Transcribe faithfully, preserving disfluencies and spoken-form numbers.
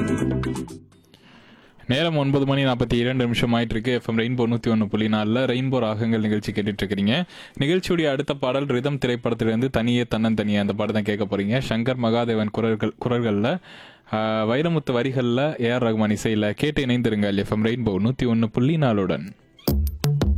நேரம் ஒன்பது மணி நாற்பத்தி இரண்டு நிமிஷம் ஆயிட்டு இருக்கு. எஃப்எம் ரெயின்போ நூற்றி ஒன்று புள்ளி நாலில் ரெயின்போ ராகங்கள் நிகழ்ச்சி கேட்டுட்டு இருக்கிறீங்க. நிகழ்ச்சியுடைய அடுத்த பாடல் ரிதம் திரைப்படத்திலிருந்து தனியே தன்னந்தனியே அந்த பாடம் தான் கேட்க போறீங்க. சங்கர் மகாதேவன் குரல்கள் குரல்களில் வைரமுத்து வரிகளில் ஏஆர் ரகுமான் இசையில் கேட்டு இணைந்திருங்கள். எஃப்எம் ரெயின்போ நூற்றி ஒன்று புள்ளி நாலுடன்.